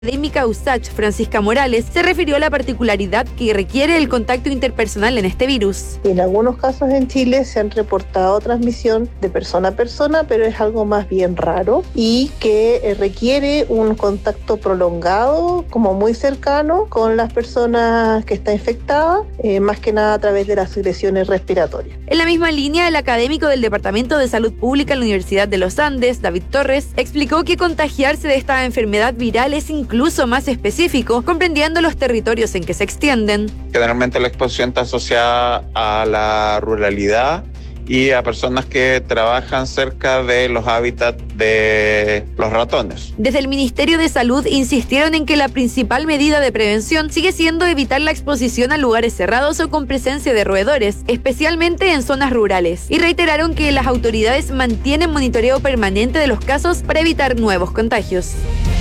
académica USACH, Francisca Morales, se refirió a la particularidad que requiere el contacto interpersonal en este virus. En algunos casos en Chile se han reportado transmisión de persona a persona, pero es algo más bien raro y que requiere un contacto prolongado, como muy cercano, con las personas que están infectadas, más que nada a través de las secreciones respiratorias. En la misma línea, el académico del Departamento de Salud Pública en la Universidad de los Andes, David Torres, explicó que contagiarse de esta enfermedad viral es incluso más específico, comprendiendo los territorios en que se extienden. Generalmente la exposición está asociada a la ruralidad y a personas que trabajan cerca de los hábitats de los ratones. Desde el Ministerio de Salud insistieron en que la principal medida de prevención sigue siendo evitar la exposición a lugares cerrados o con presencia de roedores, especialmente en zonas rurales, y reiteraron que las autoridades mantienen monitoreo permanente de los casos para evitar nuevos contagios.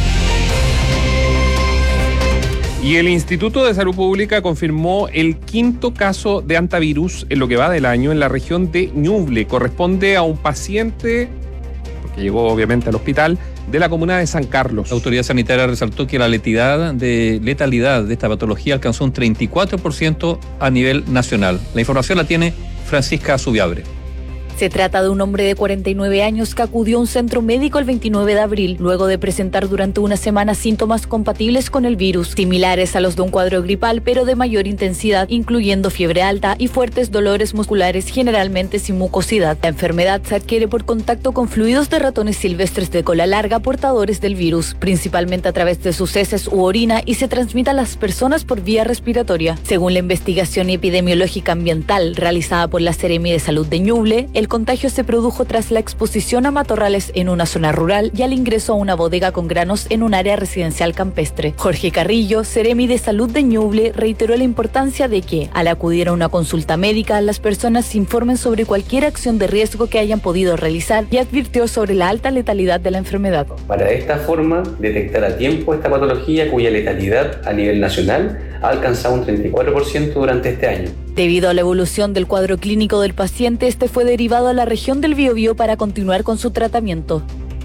Y el Instituto de Salud Pública confirmó el 5º caso de hantavirus en lo que va del año en la región de Ñuble. Corresponde a un paciente, porque llegó obviamente al hospital, de la comuna de San Carlos. La autoridad sanitaria resaltó que la letalidad de esta patología alcanzó un 34% a nivel nacional. La información la tiene Francisca Subiabre. Se trata de un hombre de 49 años que acudió a un centro médico el 29 de abril, luego de presentar durante una semana síntomas compatibles con el virus, similares a los de un cuadro gripal, pero de mayor intensidad, incluyendo fiebre alta y fuertes dolores musculares, generalmente sin mucosidad. La enfermedad se adquiere por contacto con fluidos de ratones silvestres de cola larga portadores del virus, principalmente a través de sus heces u orina, y se transmite a las personas por vía respiratoria. Según la investigación epidemiológica ambiental realizada por la Seremi de Salud de Ñuble, el contagio se produjo tras la exposición a matorrales en una zona rural y al ingreso a una bodega con granos en un área residencial campestre. Jorge Carrillo, Seremi de Salud de Ñuble, reiteró la importancia de que, al acudir a una consulta médica, las personas se informen sobre cualquier acción de riesgo que hayan podido realizar y advirtió sobre la alta letalidad de la enfermedad. Para de esta forma detectar a tiempo esta patología cuya letalidad a nivel nacional ha alcanzado un 34% durante este año. Debido a la evolución del cuadro clínico del paciente, este fue derivado a la región del Biobío para continuar con su tratamiento.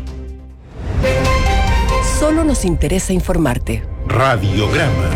Solo nos interesa informarte. Radiograma.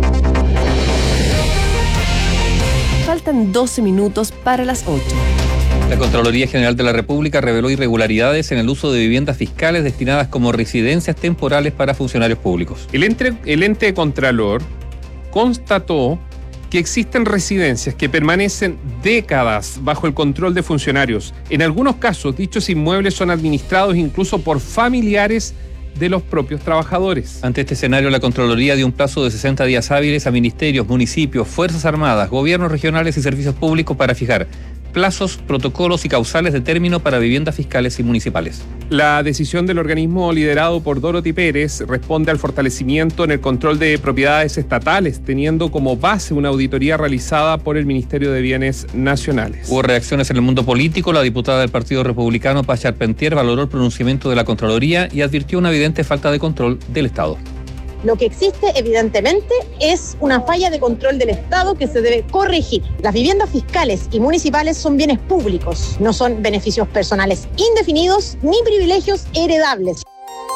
Faltan 12 minutos para las 8. La Contraloría General de la República reveló irregularidades en el uso de viviendas fiscales destinadas como residencias temporales para funcionarios públicos. El ente contralor constató que existen residencias que permanecen décadas bajo el control de funcionarios. En algunos casos, dichos inmuebles son administrados incluso por familiares de los propios trabajadores. Ante este escenario, la Contraloría dio un plazo de 60 días hábiles a ministerios, municipios, Fuerzas Armadas, gobiernos regionales y servicios públicos para fijar plazos, protocolos y causales de término para viviendas fiscales y municipales. La decisión del organismo liderado por Dorothy Pérez responde al fortalecimiento en el control de propiedades estatales, teniendo como base una auditoría realizada por el Ministerio de Bienes Nacionales. Hubo reacciones en el mundo político. La diputada del Partido Republicano, Paz Charpentier, valoró el pronunciamiento de la Contraloría y advirtió una evidente falta de control del Estado. Lo que existe, evidentemente, es una falla de control del Estado que se debe corregir. Las viviendas fiscales y municipales son bienes públicos, no son beneficios personales indefinidos ni privilegios heredables.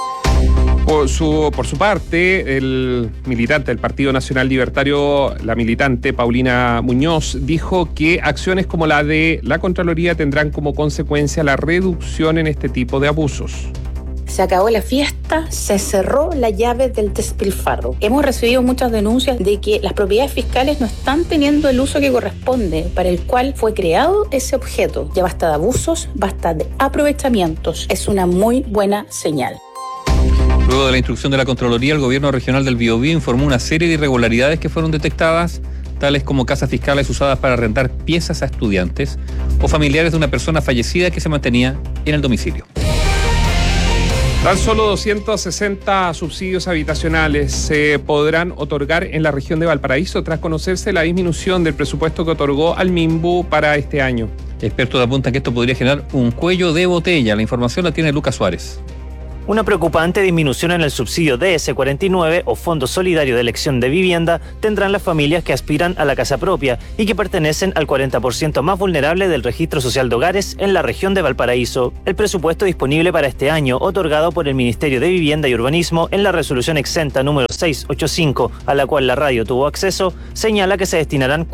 Por su parte, el militante del Partido Nacional Libertario, la militante Paulina Muñoz, dijo que acciones como la de la Contraloría tendrán como consecuencia la reducción en este tipo de abusos. Se acabó la fiesta, se cerró la llave del despilfarro. Hemos recibido muchas denuncias de que las propiedades fiscales no están teniendo el uso que corresponde para el cual fue creado ese objeto. Ya basta de abusos, basta de aprovechamientos. Es una muy buena señal. Luego de la instrucción de la Contraloría, el Gobierno Regional del Biobío informó una serie de irregularidades que fueron detectadas, tales como casas fiscales usadas para rentar piezas a estudiantes o familiares de una persona fallecida que se mantenía en el domicilio. Tan solo 260 subsidios habitacionales se podrán otorgar en la región de Valparaíso tras conocerse la disminución del presupuesto que otorgó al MIMBU para este año. Expertos apuntan que esto podría generar un cuello de botella. La información la tiene Lucas Suárez. Una preocupante disminución en el subsidio DS49 o Fondo Solidario de Elección de Vivienda tendrán las familias que aspiran a la casa propia y que pertenecen al 40% más vulnerable del registro social de hogares en la región de Valparaíso. El presupuesto disponible para este año, otorgado por el Ministerio de Vivienda y Urbanismo en la resolución exenta número 685, a la cual la radio tuvo acceso, señala que se destinarán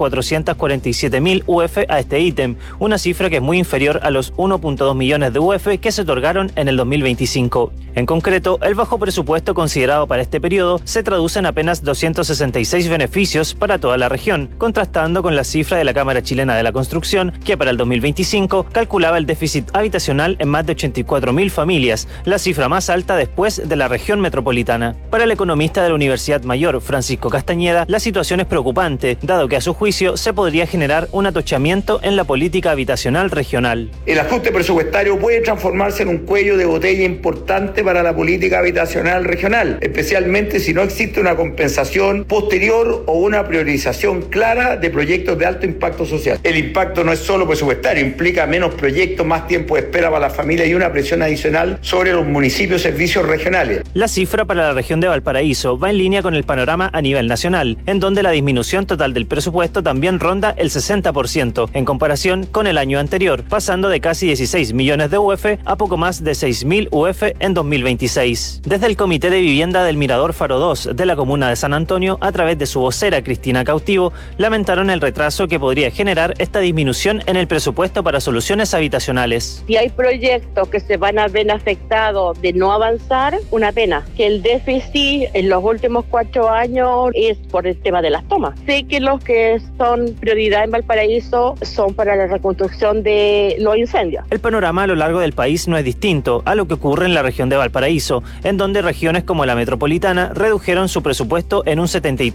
447.000 UF a este ítem, una cifra que es muy inferior a los 1.2 millones de UF que se otorgaron en el 2025. En concreto, el bajo presupuesto considerado para este periodo se traduce en apenas 266 beneficios para toda la región, contrastando con la cifra de la Cámara Chilena de la Construcción, que para el 2025 calculaba el déficit habitacional en más de 84.000 familias, la cifra más alta después de la región metropolitana. Para el economista de la Universidad Mayor, Francisco Castañeda, la situación es preocupante, dado que a su juicio se podría generar un atochamiento en la política habitacional regional. El ajuste presupuestario puede transformarse en un cuello de botella importante para la política habitacional regional, especialmente si no existe una compensación posterior o una priorización clara de proyectos de alto impacto social. El impacto no es solo presupuestario, implica menos proyectos, más tiempo de espera para las familias y una presión adicional sobre los municipios y servicios regionales. La cifra para la región de Valparaíso va en línea con el panorama a nivel nacional, en donde la disminución total del presupuesto también ronda el 60% en comparación con el año anterior, pasando de casi 16 millones de UF a poco más de 6.000 UF en 2026. Desde el Comité de Vivienda del Mirador Faro 2 de la comuna de San Antonio, a través de su vocera Cristina Cautivo, lamentaron el retraso que podría generar esta disminución en el presupuesto para soluciones habitacionales. Si hay proyectos que se van a ver afectados de no avanzar, una pena. Que el déficit en los últimos 4 años es por el tema de las tomas. Sé que los que son prioridad en Valparaíso son para la reconstrucción de los incendios. El panorama a lo largo del país no es distinto a lo que ocurre en la región de Valparaíso, en donde regiones como la metropolitana redujeron su presupuesto en un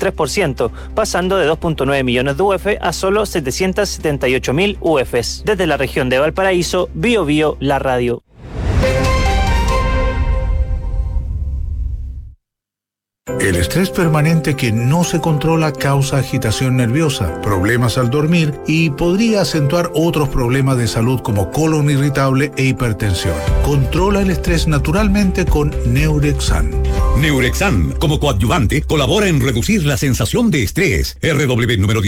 73%, pasando de 2.9 millones de UF a solo 778.000 UFs. Desde la región de Valparaíso, Bio Bio, la radio. El estrés permanente que no se controla causa agitación nerviosa, problemas al dormir y podría acentuar otros problemas de salud como colon irritable e hipertensión. Controla el estrés naturalmente con Neurexan. Neurexan, como coadyuvante, colabora en reducir la sensación de estrés. RW número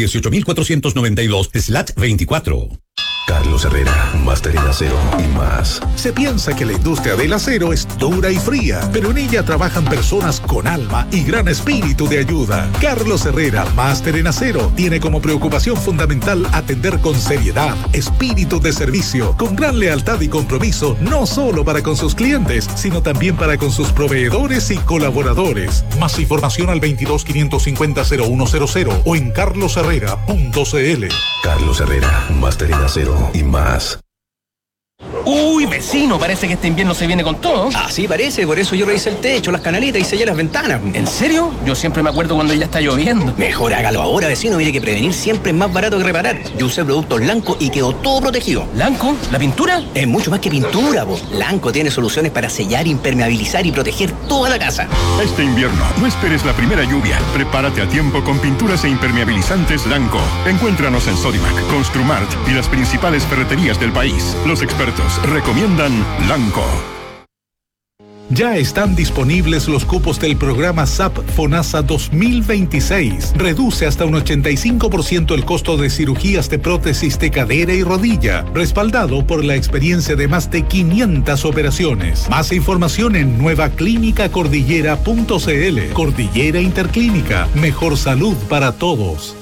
18492/24. Carlos Herrera, Máster en Acero y más. Se piensa que la industria del acero es dura y fría, pero en ella trabajan personas con alma y gran espíritu de ayuda. Carlos Herrera, Máster en Acero, tiene como preocupación fundamental atender con seriedad, espíritu de servicio, con gran lealtad y compromiso, no solo para con sus clientes, sino también para con sus proveedores y colaboradores. Más información al 22-550-0100 o en carlosherrera.cl. Carlos Herrera, Máster en Acero y más. Uy, vecino, parece que este invierno se viene con todo. Ah, sí, parece, por eso yo revisé el techo, las canaletas y sellé las ventanas. ¿En serio? Yo siempre me acuerdo cuando ya está lloviendo. Mejor hágalo ahora, vecino, mire que prevenir siempre es más barato que reparar. Yo usé productos Lanco y quedó todo protegido. ¿Lanco? ¿La pintura? Es mucho más que pintura, po. Lanco tiene soluciones para sellar, impermeabilizar y proteger toda la casa. Este invierno, no esperes la primera lluvia. Prepárate a tiempo con pinturas e impermeabilizantes Lanco. Encuéntranos en Sodimac, Construmart y las principales ferreterías del país. Los expertos recomiendan Lanco. Ya están disponibles los cupos del programa SAP FONASA 2026. Reduce hasta un 85% el costo de cirugías de prótesis de cadera y rodilla, respaldado por la experiencia de más de 500 operaciones. Más información en nuevaclínicacordillera.cl. Cordillera Interclínica, mejor salud para todos.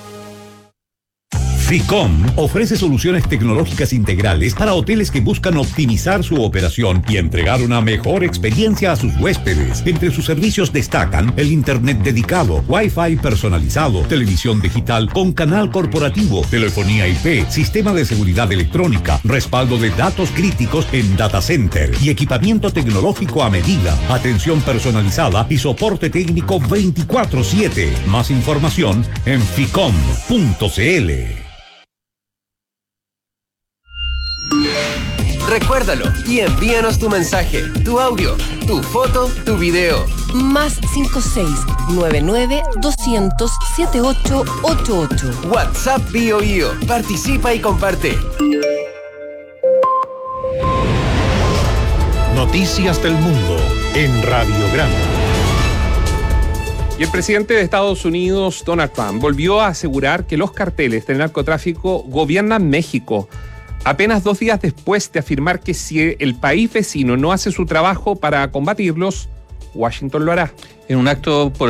FICOM ofrece soluciones tecnológicas integrales para hoteles que buscan optimizar su operación y entregar una mejor experiencia a sus huéspedes. Entre sus servicios destacan el internet dedicado, Wi-Fi personalizado, televisión digital con canal corporativo, telefonía IP, sistema de seguridad electrónica, respaldo de datos críticos en data center y equipamiento tecnológico a medida, atención personalizada y soporte técnico 24/7. Más información en ficom.cl. Recuérdalo y envíanos tu mensaje, tu audio, tu foto, tu video. Más 56-99-200-7888. WhatsApp Bio Bio. Participa y comparte. Noticias del Mundo en Radio Grande. Y el presidente de Estados Unidos, Donald Trump, volvió a asegurar que los carteles del narcotráfico gobiernan México, apenas 2 días después de afirmar que si el país vecino no hace su trabajo para combatirlos, Washington lo hará. En un acto por